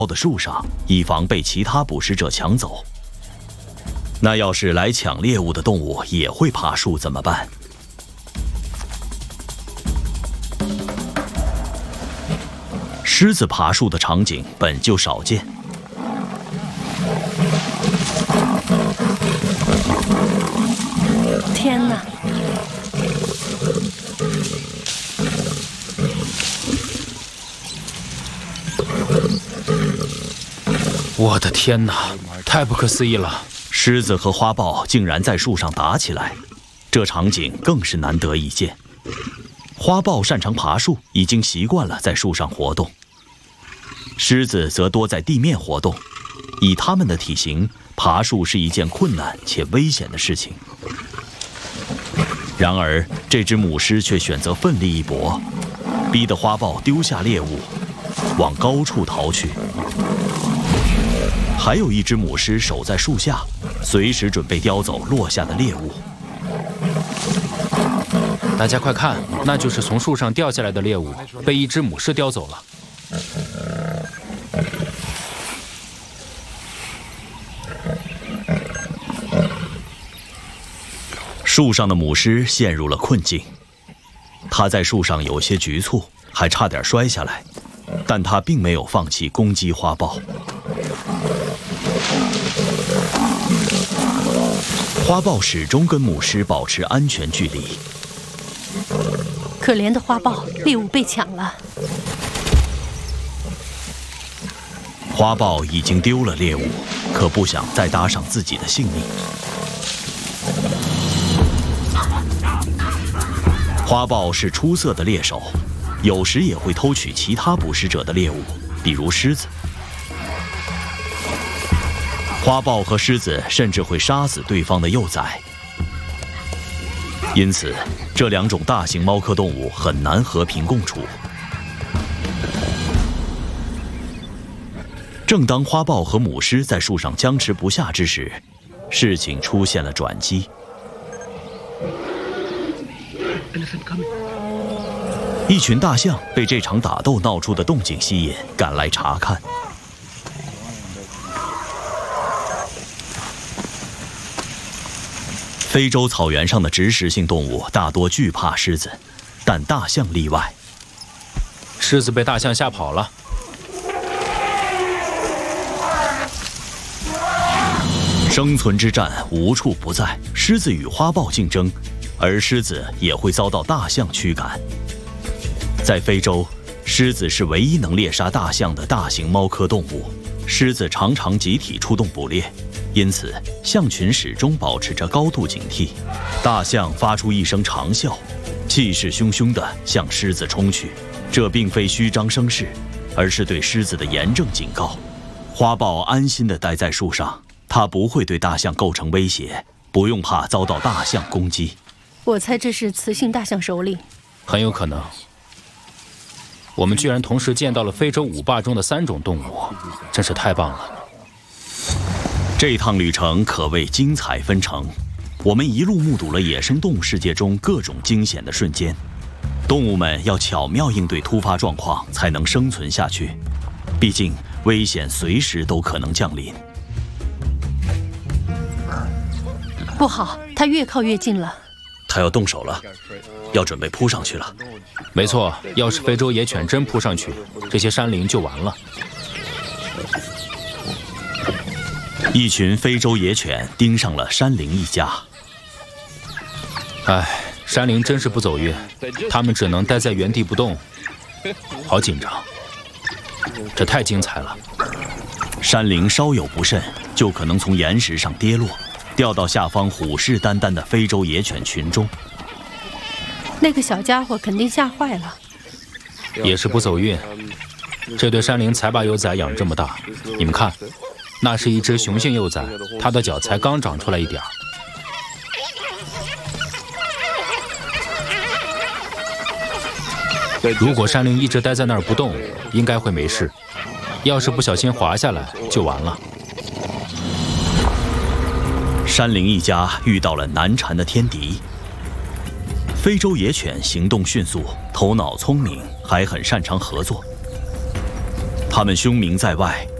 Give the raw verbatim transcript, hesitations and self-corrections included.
的树上，以防被其他捕食者抢走。那要是来抢猎物的动物也会爬树怎么办？狮子爬树的场景本就少见。 天哪！ 我的天哪，太不可思议了！ 狮子和花豹竟然在树上打起来，这场景更是难得一见。花豹擅长爬树，已经习惯了在树上活动；狮子则多在地面活动。以它们的体型，爬树是一件困难且危险的事情。 然而，这只母狮却选择奋力一搏，逼得花豹丢下猎物，往高处逃去。还有一只母狮守在树下，随时准备叼走落下的猎物。 大家快看，那就是从树上掉下来的猎物，被一只母狮叼走了。 树上的母狮陷入了困境，它在树上有些局促，还差点摔下来，但它并没有放弃攻击花豹。花豹始终跟母狮保持安全距离。 可怜的花豹，猎物被抢了。 花豹已经丢了猎物，可不想再搭上自己的性命。 花豹是出色的猎手，有时也会偷取其他捕食者的猎物，比如狮子。花豹和狮子甚至会杀死对方的幼崽，因此这两种大型猫科动物很难和平共处。正当花豹和母狮在树上僵持不下之时，事情出现了转机。 一群大象被这场打斗闹出的动静吸引，赶来查看。非洲草原上的植食性动物大多惧怕狮子，但大象例外。 狮子被大象吓跑了。 生存之战无处不在，狮子与花豹竞争。 而狮子也会遭到大象驱赶。在非洲，狮子是唯一能猎杀大象的大型猫科动物。狮子常常集体出动捕猎，因此象群始终保持着高度警惕。大象发出一声长啸，气势汹汹地向狮子冲去。这并非虚张声势，而是对狮子的严正警告。花豹安心地待在树上，它不会对大象构成威胁，不用怕遭到大象攻击。 我猜这是雌性大象首领， 很有可能。我们居然同时见到了非洲五霸中的三种动物，真是太棒了！ 这趟旅程可谓精彩纷呈，我们一路目睹了野生动物世界中各种惊险的瞬间。动物们要巧妙应对突发状况，才能生存下去。毕竟危险随时都可能降临。 不好，它越靠越近了。 他要动手了，要准备扑上去了。 没错，要是非洲野犬真扑上去，这些山羚就完了。 一群非洲野犬盯上了山羚一家。 唉，山羚真是不走运，它们只能待在原地不动，好紧张。这太精彩了！ 山羚稍有不慎，就可能从岩石上跌落。 掉到下方虎视眈眈的非洲野犬群中， 那个小家伙肯定吓坏了。 也是不走运，这对山羚才把幼崽养这么大。你们看，那是一只雄性幼崽，它的脚才刚长出来一点儿。如果山羚一直待在那儿不动，应该会没事。要是不小心滑下来，就完了。 山羚一家遇到了难缠的天敌。非洲野犬行动迅速，头脑聪明，还很擅长合作。它他们凶名在外，